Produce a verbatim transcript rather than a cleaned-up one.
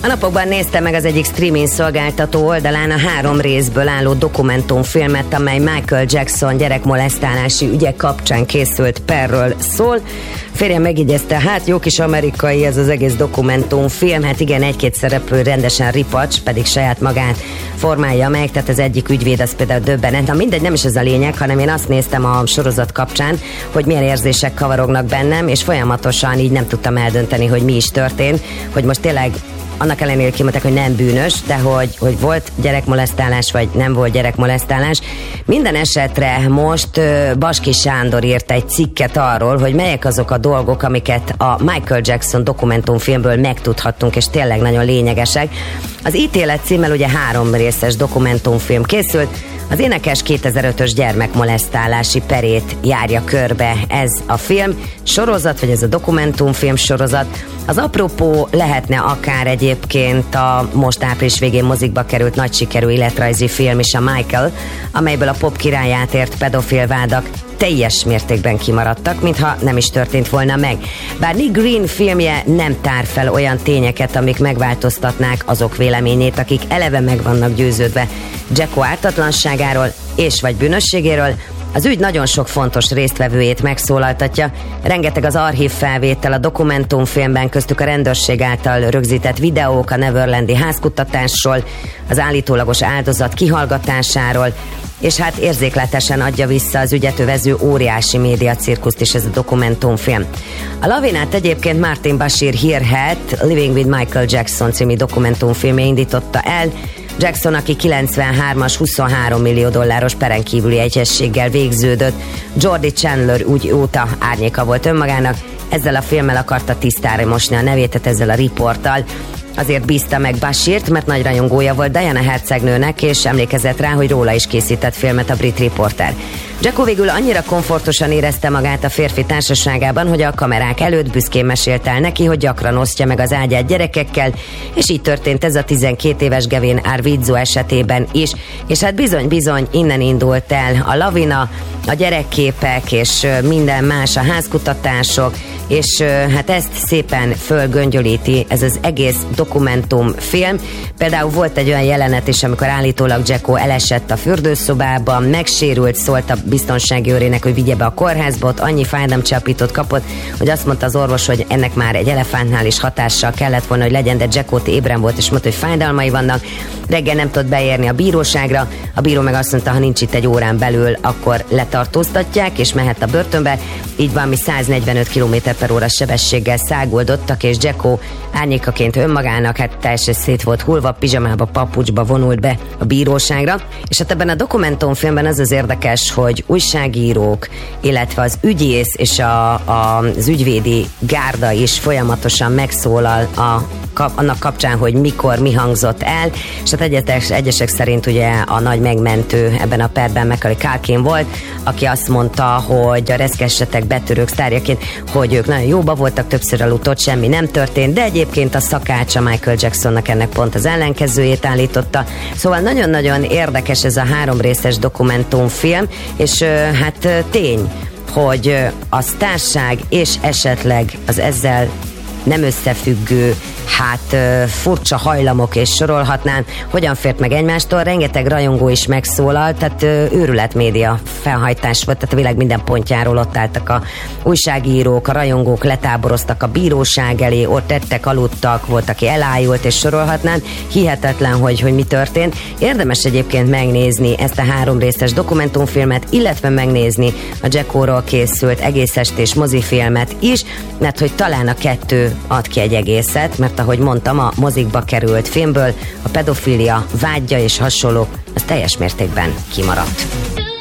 A napokban néztem meg az egyik streaming szolgáltató oldalán a három részből álló dokumentumfilmet, amely Michael Jackson gyerekmolesztálási ügye kapcsán készült perről szól. Férjem megjegyezte, hát jó kis amerikai ez az egész dokumentumfilm, hát igen, egy-két szereplő rendesen ripacs, pedig saját magát formálja meg, tehát az egyik ügyvéd az például döbbenet. Na mindegy, nem is ez a lényeg, hanem én azt néztem a sorozat kapcsán, hogy milyen érzések kavarognak bennem, és folyamatosan így nem tudtam eldönteni, hogy mi is történt, hogy most tényleg annak ellenére kimondták, hogy nem bűnös, de hogy, hogy volt gyerekmolesztálás, vagy nem volt gyerekmolesztálás. Minden esetre most uh, Baski Sándor írt egy cikket arról, hogy melyek azok a dolgok, amiket a Michael Jackson dokumentumfilmből megtudhattunk, és tényleg nagyon lényegesek. Az ítélet címmel ugye három részes dokumentumfilm készült. Az énekes kétezer-ötös gyermekmolesztálási perét járja körbe ez a film sorozat, vagy ez a dokumentumfilm sorozat. Az apropó lehetne akár egyébként a most április végén mozikba került nagy sikerű életrajzi film is, a Michael, amelyből a pop királyát ért pedofil vádak teljes mértékben kimaradtak, mintha nem is történt volna meg. Bár Nick Green filmje nem tár fel olyan tényeket, amik megváltoztatnák azok véleményét, akik eleve meg vannak győződve Jacko ártatlanságáról és vagy bűnösségéről, az ügy nagyon sok fontos résztvevőjét megszólaltatja. Rengeteg az archív felvétel a dokumentumfilmben, köztük a rendőrség által rögzített videók a neverlandi házkutatásról, az állítólagos áldozat kihallgatásáról, és hát érzékletesen adja vissza az ügyet övező óriási médiacirkuszt is ez a dokumentumfilm. A lavinát egyébként Martin Bashir hírhedt Living with Michael Jackson című dokumentumfilmje indította el. Jackson, aki kilencvenhármas huszonhárom millió dolláros peren kívüli egyességgel végződött, Jordi Chandler úgy óta árnyéka volt önmagának, ezzel a filmmel akarta tisztára mosni a nevét, tehát ezzel a riporttal. Azért bízta meg Bashirt, mert nagy rajongója volt Diana hercegnőnek, és emlékezett rá, hogy róla is készített filmet a brit riporter. Jacko végül annyira komfortosan érezte magát a férfi társaságában, hogy a kamerák előtt büszkén mesélte el neki, hogy gyakran osztja meg az ágyát gyerekekkel, és így történt ez a tizenkét éves Gavin Arvizo esetében is, és hát bizony-bizony innen indult el a lavina, a gyerekképek és minden más, a házkutatások, és hát ezt szépen fölgöngyölíti ez az egész dokumentumfilm. Például volt egy olyan jelenet is, amikor állítólag Jacko elesett a fürdőszobában, megsérült, szólt a biztonsági őrének, hogy vigye be a kórházba, ott annyi fájdalomcsillapítót kapott, hogy azt mondta az orvos, hogy ennek már egy elefántnál is hatással kellett volna, hogy legyen, de Jacko ébren volt, és mondta, hogy fájdalmai vannak. Reggel nem tudott beérni a bíróságra, a bíró meg azt mondta, ha nincs itt egy órán belül, akkor letartóztatják, és mehet a börtönbe. Így valami száznegyvenöt kilométer per óra sebességgel száguldottak, és Jacko árnyékaként önmagának, hát teljesen szét volt hullva, pizsamába, papucsba vonult be a bíróságra. És hát ebben a dokumentumfilmben az az érdekes, hogy újságírók, illetve az ügyész és a, a, az ügyvédi gárda is folyamatosan megszólal a Kap, annak kapcsán, hogy mikor, mi hangzott el, és hát egyesek, egyesek szerint ugye a nagy megmentő ebben a perben Macaulay Culkin volt, aki azt mondta, hogy a reszkessetek betörők sztárjaként, hogy ők nagyon jóba voltak, többször aludt, semmi nem történt, de egyébként a szakácsa Michael Jacksonnak ennek pont az ellenkezőjét állította. Szóval nagyon-nagyon érdekes ez a három részes dokumentumfilm, és hát tény, hogy a sztárság és esetleg az ezzel nem összefüggő, hát furcsa hajlamok, és sorolhatnám, hogyan fért meg egymástól. Rengeteg rajongó is megszólalt, tehát őrület média felhajtás volt, tehát a világ minden pontjáról ott álltak a újságírók, a rajongók letáboroztak a bíróság elé, ott tettek, aludtak, volt, aki elájult, és sorolhatnám. Hihetetlen, hogy, hogy mi történt. Érdemes egyébként megnézni ezt a három részes dokumentumfilmet, illetve megnézni a Jackóról készült egész estés mozifilmet is, mert hogy talán a kettő ad ki egy egészet, mert ahogy mondtam, a mozikba került filmből a pedofilia vágya és hasonlók, az teljes mértékben kimaradt.